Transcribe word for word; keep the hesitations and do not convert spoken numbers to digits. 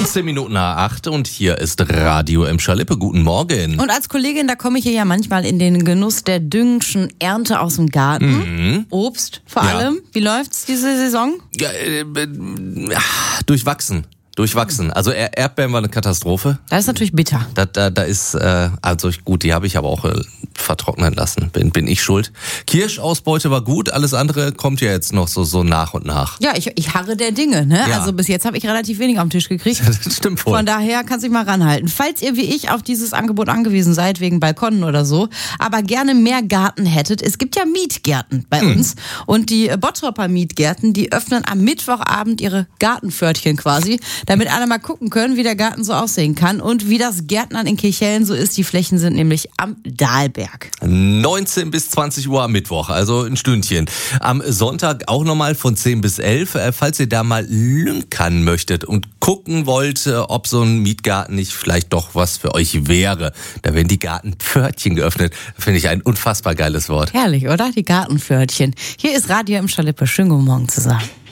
neunzehn Minuten nach acht und hier ist Radio im Schalippe. Guten Morgen. Und als Kollegin, da komme ich hier ja manchmal in den Genuss der Düngschen Ernte aus dem Garten. Mhm. Obst vor Ja. allem. Wie läuft's diese Saison? Ja, äh, äh, durchwachsen. Durchwachsen. Also Er- Erdbeeren war eine Katastrophe. Das ist natürlich bitter. Da, da, da ist, äh, also gut, die habe ich aber auch äh, vertrocknen lassen. Bin, bin ich schuld. Kirschausbeute war gut, alles andere kommt ja jetzt noch so, so nach und nach. Ja, ich, ich harre der Dinge, ne? Ja. Also bis jetzt habe ich relativ wenig am Tisch gekriegt. Das stimmt wohl. Von daher kannst du dich mal ranhalten. Falls ihr wie ich auf dieses Angebot angewiesen seid, wegen Balkonen oder so, aber gerne mehr Garten hättet, es gibt ja Mietgärten bei Hm. uns. Und die Bottropper Mietgärten, die öffnen am Mittwochabend ihre Gartenpförtchen quasi, damit alle mal gucken können, wie der Garten so aussehen kann und wie das Gärtnern in Kirchhellen so ist. Die Flächen sind nämlich am Dahlberg. neunzehn bis zwanzig Uhr am Mittwoch, also ein Stündchen. Am Sonntag auch nochmal von zehn bis elf, äh, falls ihr da mal lünkern möchtet und gucken wollt, äh, ob so ein Mietgarten nicht vielleicht doch was für euch wäre. Da werden die Gartenpförtchen geöffnet. Finde ich ein unfassbar geiles Wort. Herrlich, oder? Die Gartenpförtchen. Hier ist Radio im Schalippe. Schönen guten Morgen zusammen.